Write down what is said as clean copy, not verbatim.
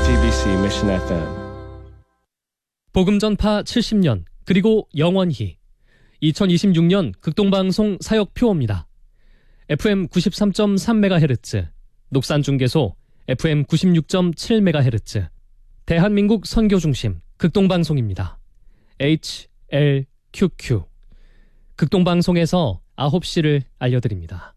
JTBC Mission FM. 복음전파 70년 그리고 영원히 2026년 극동방송 사역표어입니다. FM 93.3MHz, 녹산중계소 FM 96.7MHz, 대한민국 선교중심 극동방송입니다. HLQQ. 극동방송에서 9시를 알려드립니다.